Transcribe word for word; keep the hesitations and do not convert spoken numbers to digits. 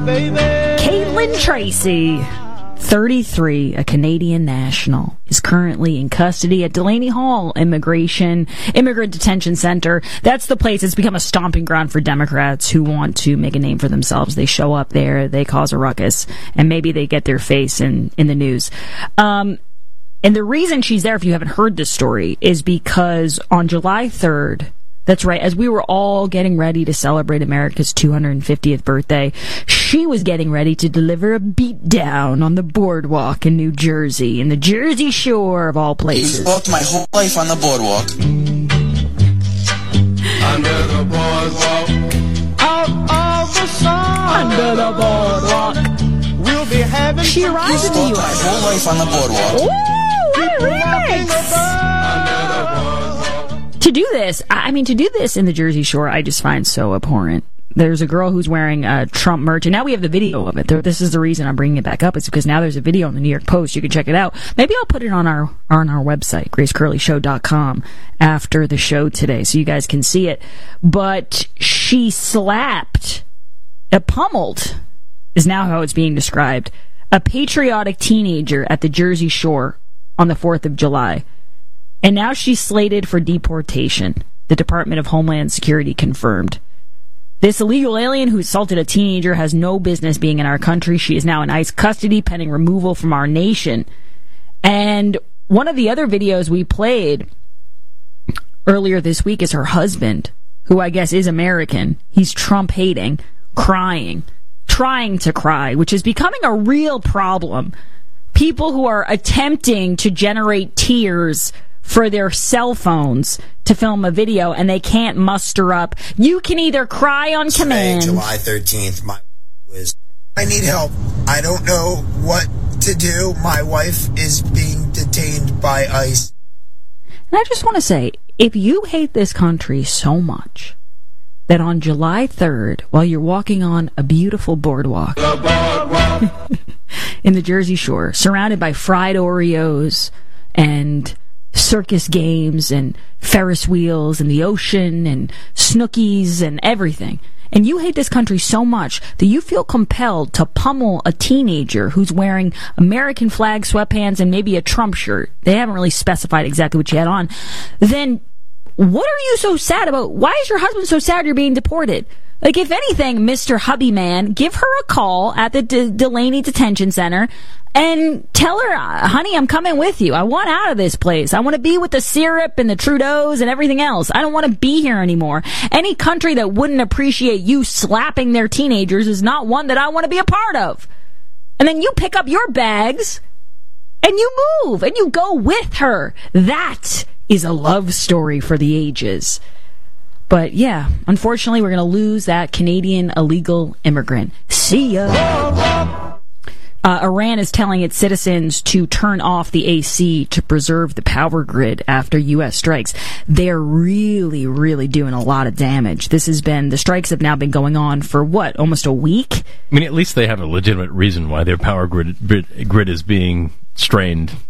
Caitlin Tracy, thirty-three, a Canadian national, is currently in custody at Delaney Hall Immigration Immigrant Detention Center. That's the place. It's become a stomping ground for Democrats who want to make a name for themselves. They show up there, they cause a ruckus, and maybe they get their face in, in the news. Um, and the reason she's there, if you haven't heard this story, is because on July third, that's right, as we were all getting ready to celebrate America's two hundred fiftieth birthday, she was getting ready to deliver a beatdown on the boardwalk in New Jersey, in the Jersey Shore of all places. I've walked my whole life on the boardwalk. Under the boardwalk, out of the sun. Under the boardwalk, we'll be having. She arrived in the U S. My whole life on the boardwalk. Ooh, what a remix! To do this, I mean, to do this in the Jersey Shore, I just find so abhorrent. There's a girl who's wearing a Trump merch, and now we have the video of it. This is the reason I'm bringing it back up. It's because now there's a video on the New York Post. You can check it out. Maybe I'll put it on our on our website, grace curley show dot com, after the show today, so you guys can see it. But she slapped, uh, pummeled, is now how it's being described, a patriotic teenager at the Jersey Shore on the fourth of July. And now she's slated for deportation, the Department of Homeland Security confirmed. This illegal alien who assaulted a teenager has no business being in our country. She is now in ICE custody, pending removal from our nation. And one of the other videos we played earlier this week is her husband, who I guess is American. He's Trump-hating, crying, trying to cry, which is becoming a real problem. People who are attempting to generate tears for their cell phones to film a video, and they can't muster up. You can either cry on command. Today, July thirteenth, my was. I need help. I don't know what to do. My wife is being detained by ICE. And I just want to say, if you hate this country so much that on July third, while you're walking on a beautiful boardwalk, the boardwalk. in the Jersey Shore, surrounded by fried Oreos and circus games and Ferris wheels and the ocean and Snookies and everything, and you hate this country so much that you feel compelled to pummel a teenager who's wearing American flag sweatpants and maybe a Trump shirt, they haven't really specified exactly what she had on, then what are you so sad about? Why is your husband so sad you're being deported? Like, if anything, Mister Hubby Man, give her a call at the De- Delaney Detention Center and tell her, honey, I'm coming with you. I want out of this place. I want to be with the syrup and the Trudeaus and everything else. I don't want to be here anymore. Any country that wouldn't appreciate you slapping their teenagers is not one that I want to be a part of. And then you pick up your bags and you move and you go with her. That is a love story for the ages. But yeah, unfortunately, we're going to lose that Canadian illegal immigrant. See ya. Uh, Iran is telling its citizens to turn off the A C to preserve the power grid after U S strikes. They're really, really doing a lot of damage. This has been, the strikes have now been going on for what, almost a week? I mean, at least they have a legitimate reason why their power grid, grid is being strained.